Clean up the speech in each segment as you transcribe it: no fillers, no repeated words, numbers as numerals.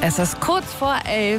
Es ist kurz vor 11.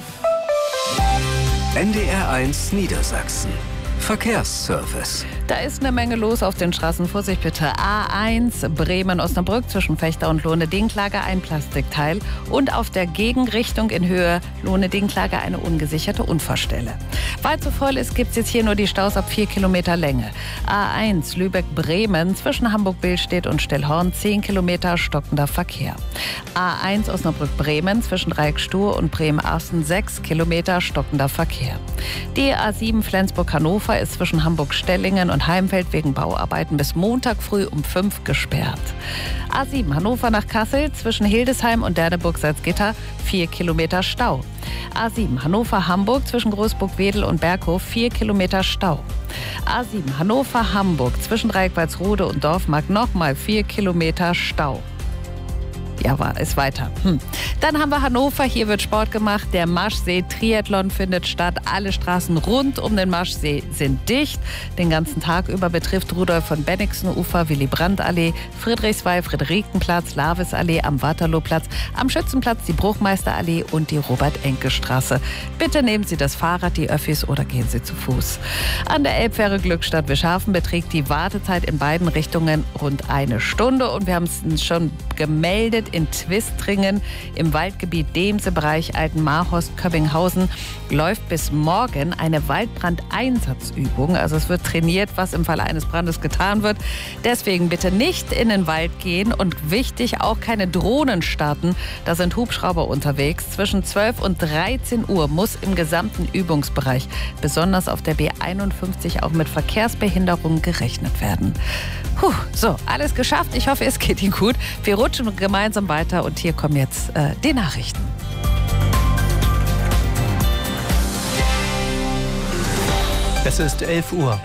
NDR1 Niedersachsen. Verkehrsservice. Da ist eine Menge los auf den Straßen. Vorsicht bitte. A1 Bremen-Osnabrück zwischen Fechter und Lohne-Dinklage ein Plastikteil. Und auf der Gegenrichtung in Höhe Lohne-Dinklage eine ungesicherte Unfallstelle. Weil es so voll ist, gibt es jetzt hier nur die Staus ab 4 Kilometer Länge. A1 Lübeck-Bremen zwischen Hamburg-Billstedt und Stellhorn 10 Kilometer stockender Verkehr. A1 Osnabrück-Bremen zwischen Dreieck-Stur und Bremen-Asten 6 Kilometer stockender Verkehr. Die A7 Flensburg-Hannover ist zwischen Hamburg-Stellingen und Heimfeld wegen Bauarbeiten bis Montag früh um 5 gesperrt. A7 Hannover nach Kassel zwischen Hildesheim und Derneburg-Salzgitter 4 Kilometer Stau. A7 Hannover-Hamburg zwischen Großburg-Wedel und Berghof 4 Kilometer Stau. A7 Hannover-Hamburg zwischen Dreieck-Walsrode und Dorfmark nochmal 4 Kilometer Stau. Ja, ist weiter. Dann haben wir Hannover. Hier wird Sport gemacht. Der Maschsee-Triathlon findet statt. Alle Straßen rund um den Maschsee sind dicht. Den ganzen Tag über betrifft Rudolf von Bennigsen-Ufer, Willy-Brandt-Allee, Friedrichswald, Friederikenplatz, Lavis-Allee, am Waterlooplatz, am Schützenplatz die Bruchmeister-Allee und die Robert-Enke-Straße. Bitte nehmen Sie das Fahrrad, die Öffis oder gehen Sie zu Fuß. An der Elbfähre Glückstadt-Wischhafen beträgt die Wartezeit in beiden Richtungen rund 1 Stunde. Und wir haben es schon gemeldet, in Twistringen im Waldgebiet Demse-Bereich Altenmarhorst-Köbbinghausen läuft bis morgen eine Waldbrandeinsatzübung. Also es wird trainiert, was im Falle eines Brandes getan wird. Deswegen bitte nicht in den Wald gehen und wichtig, auch keine Drohnen starten. Da sind Hubschrauber unterwegs. Zwischen 12 und 13 Uhr muss im gesamten Übungsbereich, besonders auf der B51, auch mit Verkehrsbehinderungen gerechnet werden. So, alles geschafft. Ich hoffe, es geht Ihnen gut. Wir rutschen gemeinsam weiter und hier kommen jetzt die Nachrichten. Es ist 11 Uhr.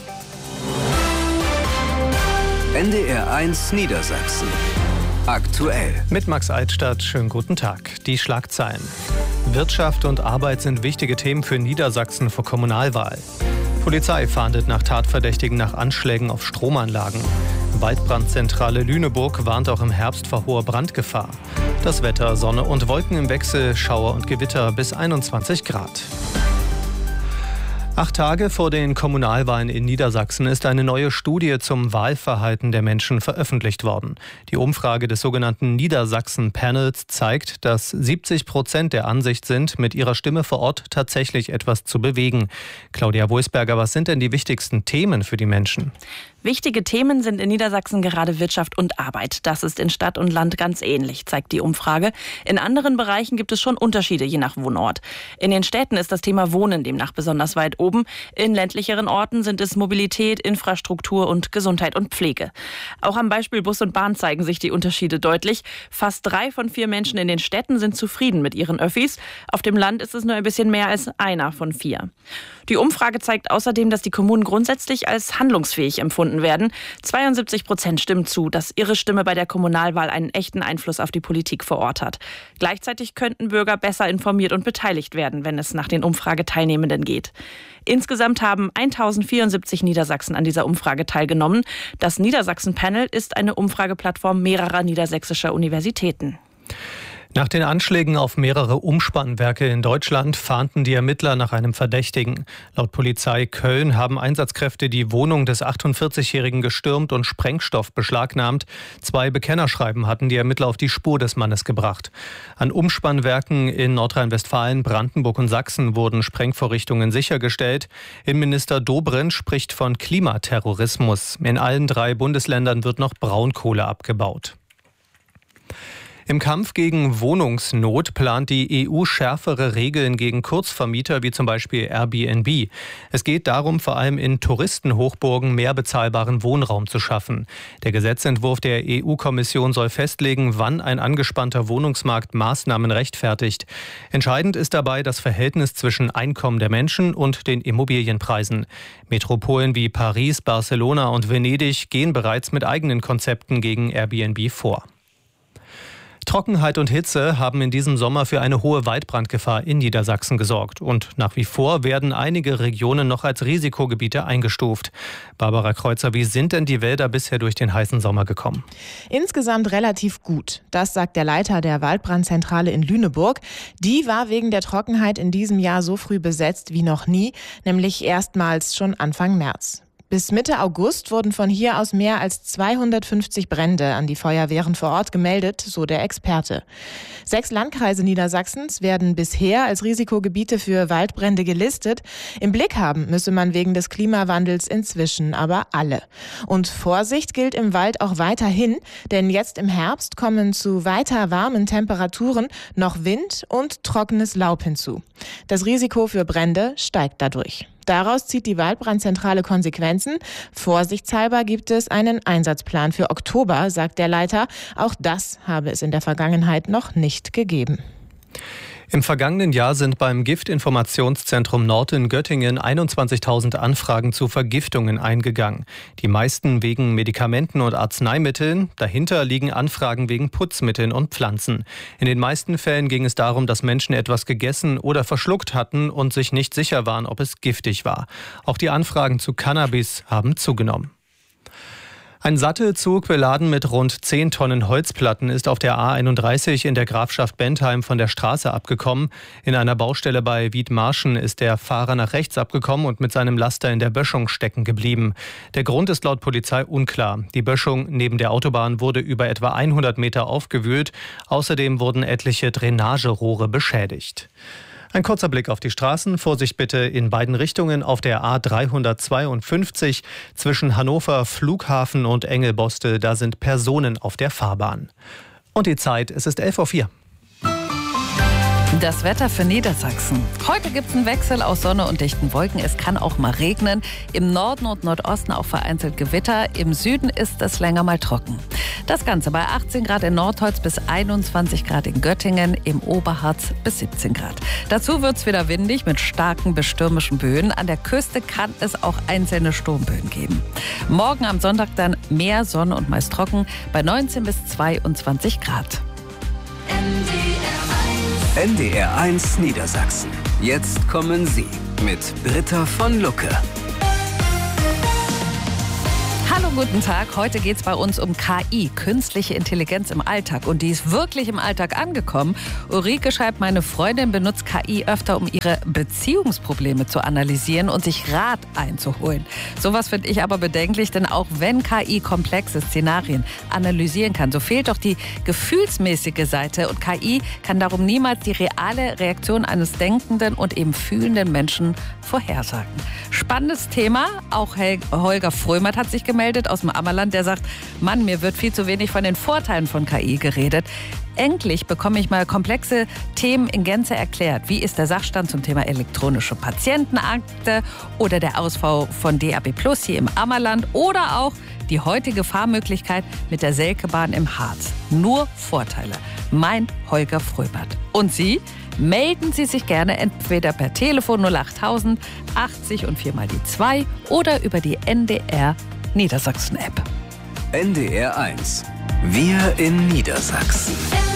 NDR1 Niedersachsen. Aktuell. Mit Max Altstadt, schönen guten Tag. Die Schlagzeilen. Wirtschaft und Arbeit sind wichtige Themen für Niedersachsen vor Kommunalwahl. Polizei fahndet nach Tatverdächtigen nach Anschlägen auf Stromanlagen. Waldbrandzentrale Lüneburg warnt auch im Herbst vor hoher Brandgefahr. Das Wetter, Sonne und Wolken im Wechsel, Schauer und Gewitter bis 21 Grad. 8 Tage vor den Kommunalwahlen in Niedersachsen ist eine neue Studie zum Wahlverhalten der Menschen veröffentlicht worden. Die Umfrage des sogenannten Niedersachsen-Panels zeigt, dass 70% der Ansicht sind, mit ihrer Stimme vor Ort tatsächlich etwas zu bewegen. Claudia Wulsberger, was sind denn die wichtigsten Themen für die Menschen? Wichtige Themen sind in Niedersachsen gerade Wirtschaft und Arbeit. Das ist in Stadt und Land ganz ähnlich, zeigt die Umfrage. In anderen Bereichen gibt es schon Unterschiede, je nach Wohnort. In den Städten ist das Thema Wohnen demnach besonders weit oben. In ländlicheren Orten sind es Mobilität, Infrastruktur und Gesundheit und Pflege. Auch am Beispiel Bus und Bahn zeigen sich die Unterschiede deutlich. Fast 3 von 4 Menschen in den Städten sind zufrieden mit ihren Öffis. Auf dem Land ist es nur ein bisschen mehr als 1 von 4. Die Umfrage zeigt außerdem, dass die Kommunen grundsätzlich als handlungsfähig empfunden werden. 72% stimmen zu, dass ihre Stimme bei der Kommunalwahl einen echten Einfluss auf die Politik vor Ort hat. Gleichzeitig könnten Bürger besser informiert und beteiligt werden, wenn es nach den Umfrageteilnehmenden geht. Insgesamt haben 1074 Niedersachsen an dieser Umfrage teilgenommen. Das Niedersachsen-Panel ist eine Umfrageplattform mehrerer niedersächsischer Universitäten. Nach den Anschlägen auf mehrere Umspannwerke in Deutschland fahnden die Ermittler nach einem Verdächtigen. Laut Polizei Köln haben Einsatzkräfte die Wohnung des 48-Jährigen gestürmt und Sprengstoff beschlagnahmt. 2 Bekennerschreiben hatten die Ermittler auf die Spur des Mannes gebracht. An Umspannwerken in Nordrhein-Westfalen, Brandenburg und Sachsen wurden Sprengvorrichtungen sichergestellt. Innenminister Dobrindt spricht von Klimaterrorismus. In allen 3 Bundesländern wird noch Braunkohle abgebaut. Im Kampf gegen Wohnungsnot plant die EU schärfere Regeln gegen Kurzvermieter wie zum Beispiel Airbnb. Es geht darum, vor allem in Touristenhochburgen mehr bezahlbaren Wohnraum zu schaffen. Der Gesetzentwurf der EU-Kommission soll festlegen, wann ein angespannter Wohnungsmarkt Maßnahmen rechtfertigt. Entscheidend ist dabei das Verhältnis zwischen Einkommen der Menschen und den Immobilienpreisen. Metropolen wie Paris, Barcelona und Venedig gehen bereits mit eigenen Konzepten gegen Airbnb vor. Trockenheit und Hitze haben in diesem Sommer für eine hohe Waldbrandgefahr in Niedersachsen gesorgt. Und nach wie vor werden einige Regionen noch als Risikogebiete eingestuft. Barbara Kreuzer, wie sind denn die Wälder bisher durch den heißen Sommer gekommen? Insgesamt relativ gut. Das sagt der Leiter der Waldbrandzentrale in Lüneburg. Die war wegen der Trockenheit in diesem Jahr so früh besetzt wie noch nie, nämlich erstmals schon Anfang März. Bis Mitte August wurden von hier aus mehr als 250 Brände an die Feuerwehren vor Ort gemeldet, so der Experte. 6 Landkreise Niedersachsens werden bisher als Risikogebiete für Waldbrände gelistet. Im Blick haben müsse man wegen des Klimawandels inzwischen aber alle. Und Vorsicht gilt im Wald auch weiterhin, denn jetzt im Herbst kommen zu weiter warmen Temperaturen noch Wind und trockenes Laub hinzu. Das Risiko für Brände steigt dadurch. Daraus zieht die Waldbrandzentrale Konsequenzen. Vorsichtshalber gibt es einen Einsatzplan für Oktober, sagt der Leiter. Auch das habe es in der Vergangenheit noch nicht gegeben. Im vergangenen Jahr sind beim Giftinformationszentrum Nord in Göttingen 21.000 Anfragen zu Vergiftungen eingegangen. Die meisten wegen Medikamenten und Arzneimitteln. Dahinter liegen Anfragen wegen Putzmitteln und Pflanzen. In den meisten Fällen ging es darum, dass Menschen etwas gegessen oder verschluckt hatten und sich nicht sicher waren, ob es giftig war. Auch die Anfragen zu Cannabis haben zugenommen. Ein Sattelzug beladen mit rund 10 Tonnen Holzplatten ist auf der A31 in der Grafschaft Bentheim von der Straße abgekommen. In einer Baustelle bei Wiedmarschen ist der Fahrer nach rechts abgekommen und mit seinem Laster in der Böschung stecken geblieben. Der Grund ist laut Polizei unklar. Die Böschung neben der Autobahn wurde über etwa 100 Meter aufgewühlt. Außerdem wurden etliche Drainagerohre beschädigt. Ein kurzer Blick auf die Straßen. Vorsicht bitte in beiden Richtungen auf der A352 zwischen Hannover Flughafen und Engelbostel. Da sind Personen auf der Fahrbahn. Und die Zeit, es ist 11:04 Uhr. Das Wetter für Niedersachsen. Heute gibt es einen Wechsel aus Sonne und dichten Wolken. Es kann auch mal regnen. Im Norden und Nordosten auch vereinzelt Gewitter. Im Süden ist es länger mal trocken. Das Ganze bei 18 Grad in Nordholz bis 21 Grad in Göttingen, im Oberharz bis 17 Grad. Dazu wird es wieder windig mit starken bis stürmischen Böen. An der Küste kann es auch einzelne Sturmböen geben. Morgen am Sonntag dann mehr Sonne und meist trocken bei 19 bis 22 Grad. NDR 1 Niedersachsen. Jetzt kommen Sie mit Britta von Lucke. Hallo, guten Tag. Heute geht es bei uns um KI, künstliche Intelligenz im Alltag. Und die ist wirklich im Alltag angekommen. Ulrike schreibt, meine Freundin benutzt KI öfter, um ihre Beziehungsprobleme zu analysieren und sich Rat einzuholen. Sowas finde ich aber bedenklich, denn auch wenn KI komplexe Szenarien analysieren kann, so fehlt doch die gefühlsmäßige Seite. Und KI kann darum niemals die reale Reaktion eines denkenden und eben fühlenden Menschen vorhersagen. Spannendes Thema. Auch Holger Frömert hat sich gemeldet aus dem Ammerland, der sagt, Mann, mir wird viel zu wenig von den Vorteilen von KI geredet. Endlich bekomme ich mal komplexe Themen in Gänze erklärt. Wie ist der Sachstand zum Thema elektronische Patientenakte oder der Ausbau von DAB+ hier im Ammerland oder auch die heutige Fahrmöglichkeit mit der Selkebahn im Harz. Nur Vorteile, meint Holger Frömert. Und Sie? Melden Sie sich gerne entweder per Telefon 08000 80 und 4 mal die 2 oder über die NDR Niedersachsen App. NDR 1. Wir in Niedersachsen.